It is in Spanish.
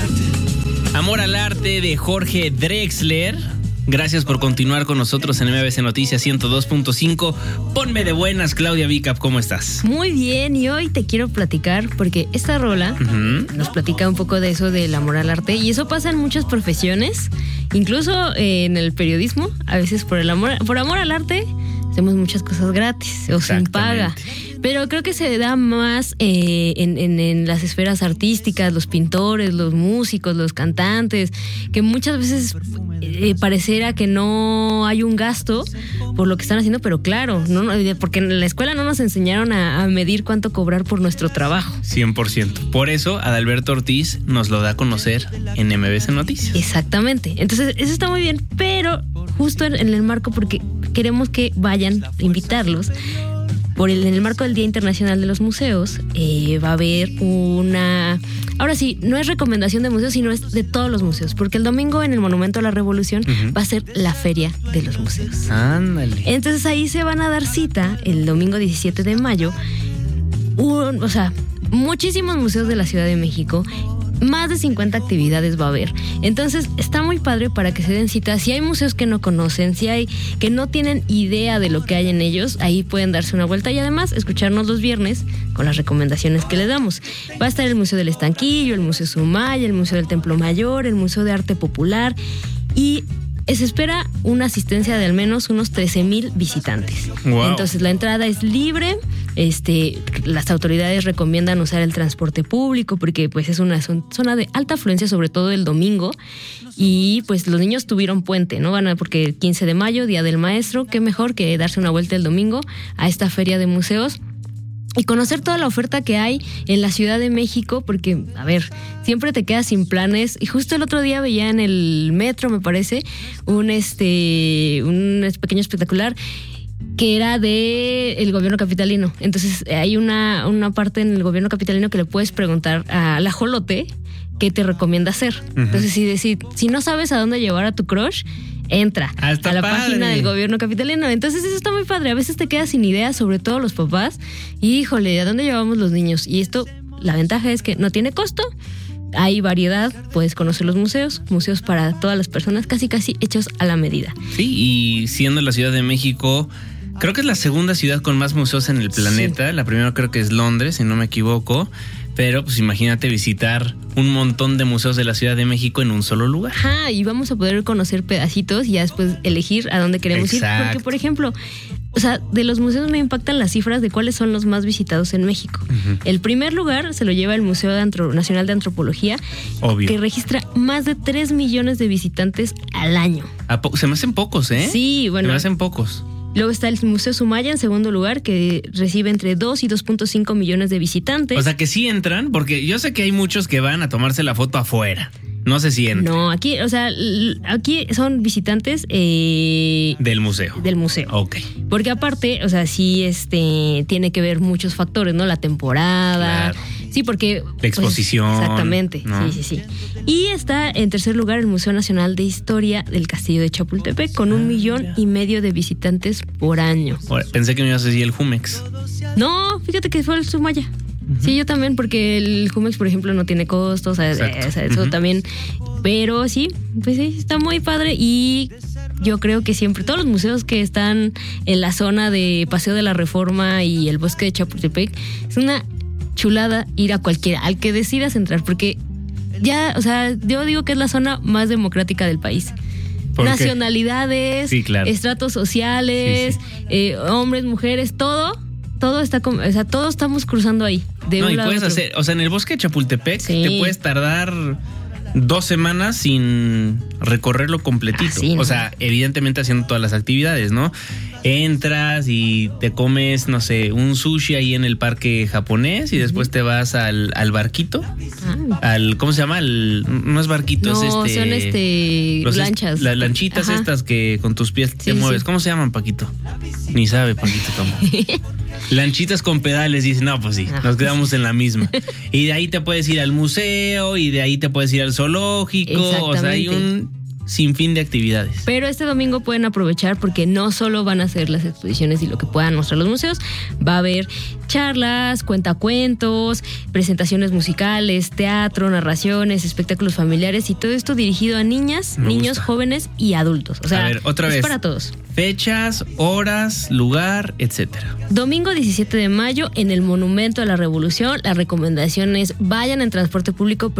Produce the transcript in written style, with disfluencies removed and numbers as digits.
Amor al arte de Jorge Drexler. Gracias por continuar con nosotros en MBC Noticias 102.5. Ponme de buenas, Claudia Vicap, ¿cómo estás? Muy bien, y hoy te quiero platicar porque esta rola nos platica un poco de eso del amor al arte, y eso pasa en muchas profesiones, incluso en el periodismo. A veces por amor al arte hacemos muchas cosas gratis o sin paga. Pero creo que se da más en las esferas artísticas, los pintores, los músicos, los cantantes, que muchas veces pareciera que no hay un gasto por lo que están haciendo, pero claro, no, porque en la escuela no nos enseñaron a medir cuánto cobrar por nuestro trabajo. 100%. Por eso Adalberto Ortiz nos lo da a conocer en MBC Noticias. Exactamente. Entonces, eso está muy bien, pero justo en el marco, porque queremos que vayan, invitarlos. En el marco del Día Internacional de los Museos, va a haber ahora sí, no es recomendación de museos, sino es de todos los museos, porque el domingo en el Monumento a la Revolución va a ser la Feria de los Museos. Ándale. Entonces ahí se van a dar cita el domingo 17 de mayo, muchísimos museos de la Ciudad de México. Más de 50 actividades va a haber. Entonces está muy padre para que se den cita. Si hay museos que no conocen, si hay que no tienen idea de lo que hay en ellos, ahí pueden darse una vuelta y además escucharnos los viernes con las recomendaciones que le damos. Va a estar el Museo del Estanquillo, el Museo Sumaya, el Museo del Templo Mayor, el Museo de Arte Popular, y se espera una asistencia de al menos unos 13,000 visitantes. Wow. Entonces la entrada es libre. Las autoridades recomiendan usar el transporte público porque pues es una zona de alta afluencia, sobre todo el domingo, y pues los niños tuvieron puente, ¿no? Porque el 15 de mayo, Día del Maestro, qué mejor que darse una vuelta el domingo a esta feria de museos y conocer toda la oferta que hay en la Ciudad de México, porque, a ver, siempre te quedas sin planes. Y justo el otro día veía en el metro, me parece, un pequeño espectacular que era el gobierno capitalino. Entonces hay una parte en el gobierno capitalino que le puedes preguntar al ajolote qué te recomienda hacer. Entonces si no sabes a dónde llevar a tu crush, entra a la página del gobierno capitalino. Entonces eso está muy padre. A veces te quedas sin ideas, sobre todo los papás. Y híjole, ¿a dónde llevamos los niños? Y esto, la ventaja es que no tiene costo. Hay variedad, puedes conocer los museos para todas las personas, casi hechos a la medida. Sí, y siendo la Ciudad de México, creo que es la segunda ciudad con más museos en el planeta. Sí. La primera creo que es Londres, si no me equivoco. Pero pues imagínate visitar un montón de museos de la Ciudad de México en un solo lugar. Ajá, y vamos a poder conocer pedacitos y ya después elegir a dónde queremos ir. Porque, por ejemplo, de los museos me impactan las cifras de cuáles son los más visitados en México. El primer lugar se lo lleva el Museo Nacional de Antropología. Obvio. Que registra más de 3 millones de visitantes al año. Se me hacen pocos, ¿eh? Sí, bueno. Se me hacen pocos. Luego está el Museo Sumaya en segundo lugar, que recibe entre 2 y 2.5 millones de visitantes. O sea que sí entran, porque yo sé que hay muchos que van a tomarse la foto afuera. No se sienten. No, aquí son visitantes del museo. Del museo. Ok. Porque aparte, sí tiene que ver muchos factores, ¿no? La temporada. Claro. Sí, porque la exposición. Pues, exactamente. ¿No? Sí. Y está en tercer lugar el Museo Nacional de Historia del Castillo de Chapultepec, con 1,5 millones de visitantes por año. Pensé que me ibas a decir el Jumex. No, fíjate que fue el Sumaya. Sí, yo también, porque el Jumex, por ejemplo, no tiene costos, eso también. Pero sí, pues sí, está muy padre. Y yo creo que siempre, todos los museos que están en la zona de Paseo de la Reforma y el Bosque de Chapultepec, es una chulada ir a cualquiera, al que decidas entrar, porque ya, yo digo que es la zona más democrática del país. Nacionalidades, sí, claro. Estratos sociales, hombres, mujeres, todo está todos estamos cruzando ahí. De un lado puedes hacer, en el Bosque de Chapultepec te puedes tardar 2 semanas sin recorrerlo completito. ¿No? Evidentemente haciendo todas las actividades, ¿no? Entras y te comes, no sé, un sushi ahí en el parque japonés y después te vas al barquito. ¿Cómo se llama? No es barquito, no, son lanchas. Las lanchitas estas que con tus pies te mueves. Sí. ¿Cómo se llaman, Paquito? Ni sabe, Paquito, cómo. Lanchitas con pedales, dice, no, pues sí, nos quedamos en la misma. Y de ahí te puedes ir al museo y de ahí te puedes ir al zoológico. O sea, hay un sin fin de actividades. Pero este domingo pueden aprovechar porque no solo van a ser las exposiciones y lo que puedan mostrar los museos, va a haber charlas, cuentacuentos, presentaciones musicales, teatro, narraciones, espectáculos familiares y todo esto dirigido a niñas, niños, jóvenes y adultos. O sea, a ver, otra vez, para todos. Fechas, horas, lugar, etcétera. Domingo 17 de mayo en el Monumento a la Revolución. La recomendación es vayan en transporte público.